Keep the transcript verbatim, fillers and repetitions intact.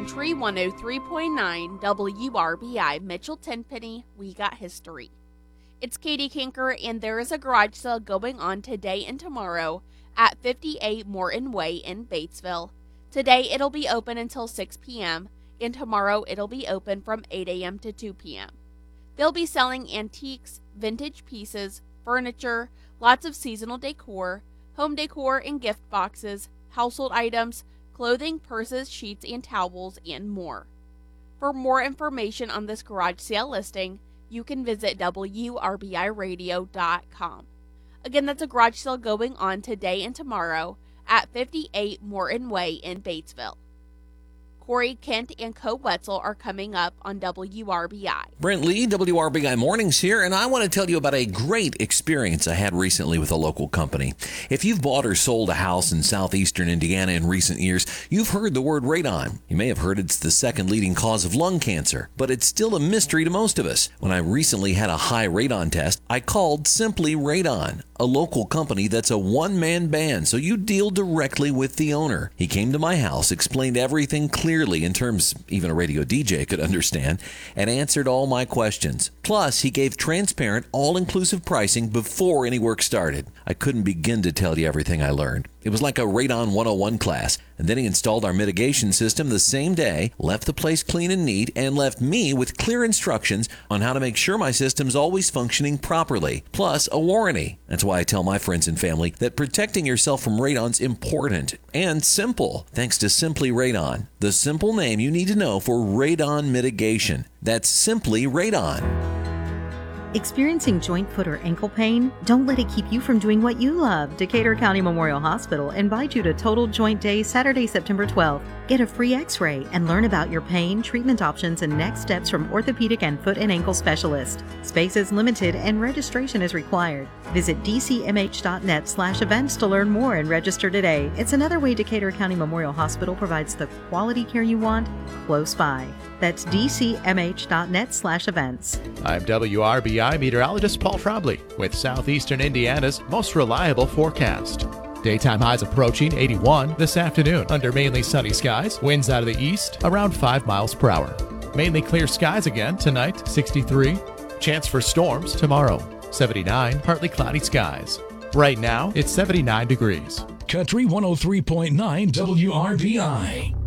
Country one oh three point nine W R B I Mitchell Tenpenny, we got history. It's Katie Kinker, and there is a garage sale going on today and tomorrow at fifty-eight Morton Way in Batesville. Today it'll be open until six p.m., and tomorrow it'll be open from eight a.m. to two p.m. They'll be selling antiques, vintage pieces, furniture, lots of seasonal decor, home decor and gift boxes, household items, clothing, purses, sheets, and towels, and more. For more information on this garage sale listing, you can visit W R B I radio dot com. Again, that's a garage sale going on today and tomorrow at fifty-eight Morton Way in Batesville. Corey, Kent, and Co. Wetzel are coming up on W R B I. Brent Lee, W R B I Mornings here, and I want to tell you about a great experience I had recently with a local company. If you've bought or sold a house in southeastern Indiana in recent years, you've heard the word radon. You may have heard it's the second leading cause of lung cancer, but it's still a mystery to most of us. When I recently had a high radon test, I called Simply Radon, a local company that's a one-man band, so you deal directly with the owner. He came to my house, explained everything clearly in terms even a radio D J could understand, and answered all my questions. Plus, he gave transparent, all-inclusive pricing before any work started. I couldn't begin to tell you everything I learned. It was like a Radon one oh one class. And then he installed our mitigation system the same day, left the place clean and neat, and left me with clear instructions on how to make sure my system's always functioning properly, plus a warranty. That's why I tell my friends and family that protecting yourself from radon's important and simple, thanks to Simply Radon, the simple name you need to know for radon mitigation. That's Simply Radon. Experiencing joint, foot, or ankle pain? Don't let it keep you from doing what you love. Decatur County Memorial Hospital invites you to Total Joint Day, Saturday, September twelfth. Get a free x-ray and learn about your pain, treatment options, and next steps from orthopedic and foot and ankle specialists. Space is limited and registration is required. Visit d c m h dot net slash events to learn more and register today. It's another way Decatur County Memorial Hospital provides the quality care you want close by. That's d c m h dot net slash events. I'm W R B I meteorologist Paul Trombley with Southeastern Indiana's most reliable forecast. Daytime highs approaching eighty-one this afternoon under mainly sunny skies. Winds out of the east around five miles per hour. Mainly clear skies again tonight, sixty-three. Chance for storms tomorrow, seventy-nine. Partly cloudy skies. Right now, it's seventy-nine degrees. Country one oh three point nine W R B I.